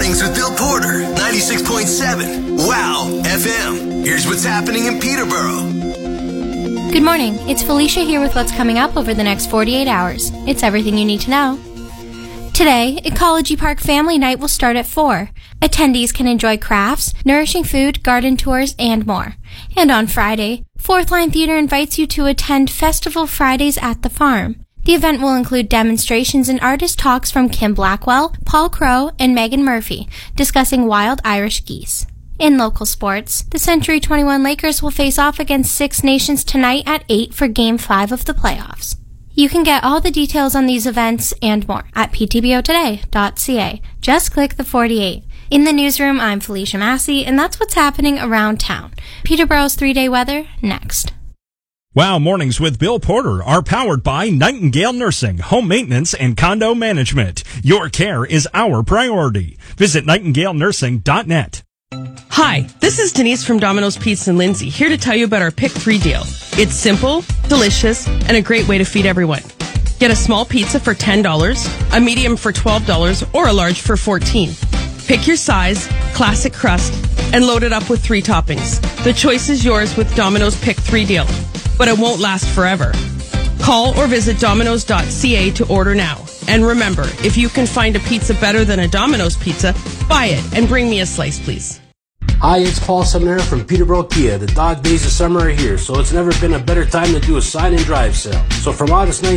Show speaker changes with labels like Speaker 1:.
Speaker 1: Mornings with Bill Porter, 96.7. Wow, FM. Here's what's happening in Peterborough.
Speaker 2: Good morning. It's Felicia here with what's coming up over the next 48 hours. It's everything you need to know. Today, Ecology Park Family Night will start at 4. Attendees can enjoy crafts, nourishing food, garden tours, and more. And on Friday, Fourth Line Theater invites you to attend Festival Fridays at the Farm. The event will include demonstrations and artist talks from Kim Blackwell, Paul Crow, and Megan Murphy, discussing wild Irish geese. In local sports, the Century 21 Lakers will face off against Six Nations tonight at 8 for Game 5 of the playoffs. You can get all the details on these events and more at ptbotoday.ca. Just click the 48. In the newsroom, I'm Felicia Massey, and that's what's happening around town. Peterborough's 3-day weather, next.
Speaker 3: Wow Mornings with Bill Porter are powered by Nightingale Nursing, Home Maintenance, and Condo Management. Your care is our priority. Visit nightingalenursing.net.
Speaker 4: Hi, this is Denise from Domino's Pizza in Lindsay, here to tell you about our Pick 3 deal. It's simple, delicious, and a great way to feed everyone. Get a small pizza for $10, a medium for $12, or a large for $14. Pick your size, classic crust, and load it up with 3 toppings. The choice is yours with Domino's Pick 3 deal, but it won't last forever. Call or visit Domino's.ca to order now. And remember, if you can find a pizza better than a Domino's pizza, buy it and bring me a slice, please.
Speaker 5: Hi, it's Paul Sumner from Peterborough Kia. The dog days of summer are here, so it's never been a better time to do a sign and drive sale. So from August 9th